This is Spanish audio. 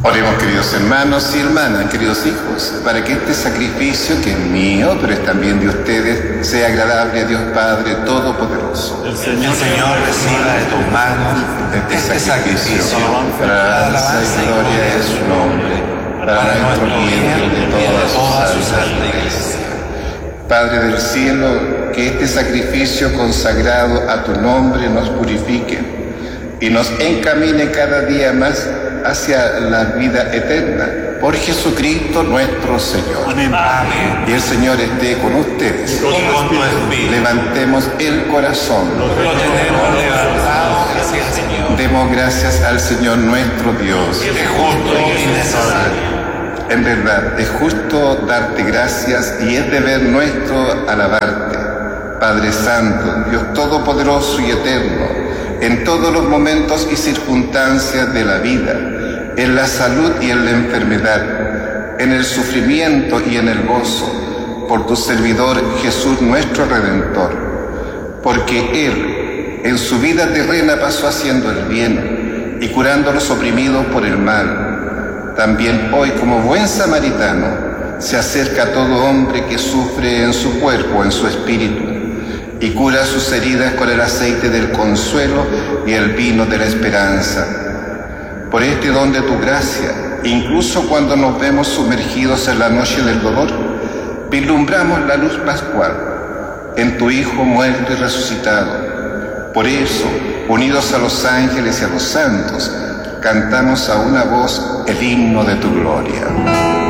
Oremos, queridos hermanos y hermanas, queridos hijos, para que este sacrificio, que es mío, pero es también de ustedes, sea agradable a Dios Padre Todopoderoso. El Señor reciba de tus manos este sacrificio para la alabanza y gloria de su nombre, para nuestro bien y de toda su santa Iglesia. Padre del cielo, que este sacrificio consagrado a tu nombre nos purifique y nos encamine cada día más hacia la vida eterna. Por Jesucristo nuestro Señor. Amén. Y el Señor esté con ustedes. Y con tu espíritu. Levantemos el corazón. Lo tenemos levantado hacia el Señor. Demos gracias al Señor nuestro Dios. Es justo y necesario. En verdad, es justo darte gracias y es deber nuestro alabarte, Padre Santo, Dios Todopoderoso y Eterno, en todos los momentos y circunstancias de la vida, en la salud y en la enfermedad, en el sufrimiento y en el gozo, por tu servidor Jesús nuestro Redentor, porque Él en su vida terrena pasó haciendo el bien y curando a los oprimidos por el mal. También hoy, como buen samaritano, se acerca a todo hombre que sufre en su cuerpo, en su espíritu, y cura sus heridas con el aceite del consuelo y el vino de la esperanza. Por este don de tu gracia, incluso cuando nos vemos sumergidos en la noche del dolor, vislumbramos la luz pascual en tu Hijo muerto y resucitado. Por eso, unidos a los ángeles y a los santos, cantamos a una voz el himno de tu gloria.